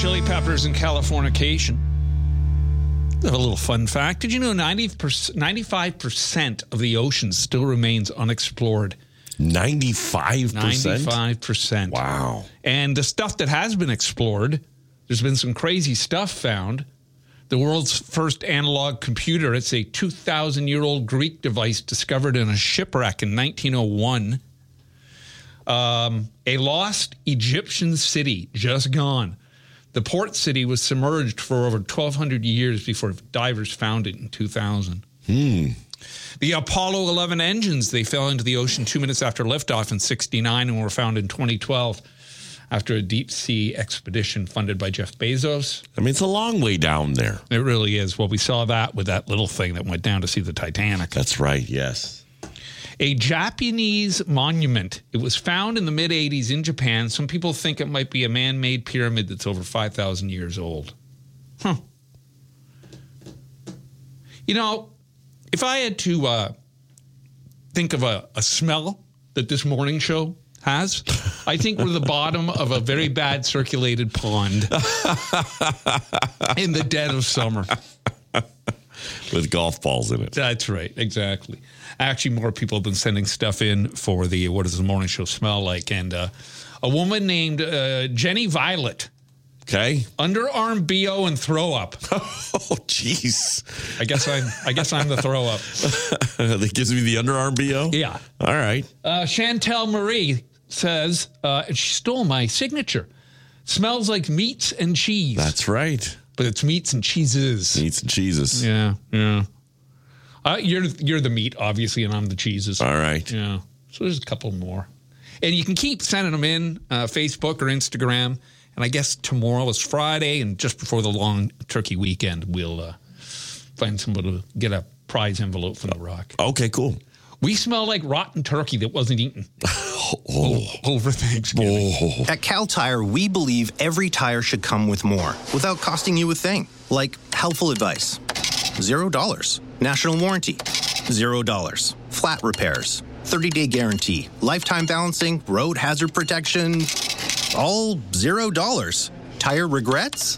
Chili Peppers and Californication. I have a little fun fact. Did you know 95% of the ocean still remains unexplored? 95%? 95%. Wow. And the stuff that has been explored, there's been some crazy stuff found. The world's first analog computer, it's a 2,000-year-old Greek device discovered in a shipwreck in 1901. A lost Egyptian city, just gone. The port city was submerged for over 1,200 years before divers found it in 2000. The Apollo 11 engines, they fell into the ocean 2 minutes after liftoff in 1969 and were found in 2012 after a deep-sea expedition funded by Jeff Bezos. I mean, it's a long way down there. It really is. Well, we saw that with that little thing that went down to see the Titanic. That's right, yes. A Japanese monument. It was found in the mid-'80s in Japan. Some people think it might be a man-made pyramid that's over 5,000 years old. You know, if I had to think of a smell that this morning show has, I think we're the bottom of a very bad circulated pond in the dead of summer. With golf balls in it. That's right, exactly. Actually, more people have been sending stuff in for the What Does the Morning Show Smell Like? And a woman named Jenny Violet. Okay. Underarm BO and throw up. Oh, jeez. I guess I'm the throw up. That gives me the underarm BO? Yeah. All right. Chantel Marie says, she stole my signature. Smells like meats and cheese. That's right. But it's meats and cheeses. Meats and cheeses. Yeah. You're the meat, obviously, and I'm the cheeses. All right. Yeah. So there's a couple more. And you can keep sending them in, Facebook or Instagram. And I guess tomorrow is Friday, and just before the long turkey weekend, we'll find somebody to get a prize envelope from The Rock. Okay, cool. We smell like rotten turkey that wasn't eaten over Thanksgiving. At Cal Tire, we believe every tire should come with more without costing you a thing. Like helpful advice. $0. National warranty. $0. Flat repairs. 30-day guarantee. Lifetime balancing. Road hazard protection. All $0. Tire regrets?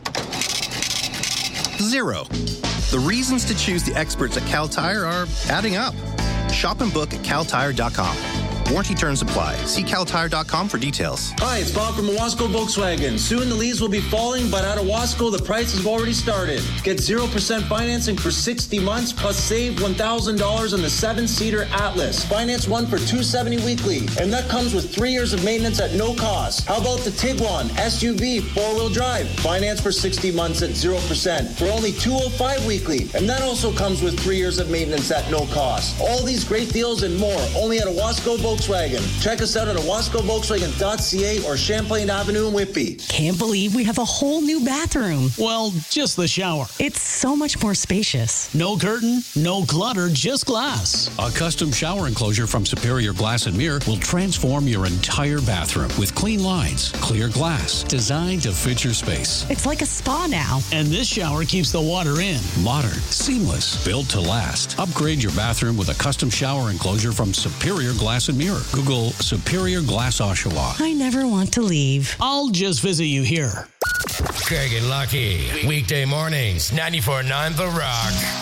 0. The reasons to choose the experts at Cal Tire are adding up. Shop and book at caltire.com. Warranty terms apply. See caltire.com for details. Hi, it's Bob from Owasco Volkswagen. Soon the leaves will be falling, but at Owasco, the prices have already started. Get 0% financing for 60 months, plus save $1,000 on the 7-seater Atlas. Finance one for $270 weekly, and that comes with 3 years of maintenance at no cost. How about the Tiguan SUV 4-wheel drive? Finance for 60 months at 0% for only $205 weekly, and that also comes with 3 years of maintenance at no cost. All these great deals and more, only at Owasco Volkswagen. Check us out at owascovolkswagen.ca or Champlain Avenue in Whitby. Can't believe we have a whole new bathroom. Well, just the shower. It's so much more spacious. No curtain, no clutter, just glass. A custom shower enclosure from Superior Glass and Mirror will transform your entire bathroom with clean lines, clear glass, designed to fit your space. It's like a spa now. And this shower keeps the water in. Modern, seamless, built to last. Upgrade your bathroom with a custom shower enclosure from Superior Glass and Mirror. Google Superior Glass Oshawa. I never want to leave. I'll just visit you here. Craig and Lucky. Weekday mornings, 94.9 The Rock.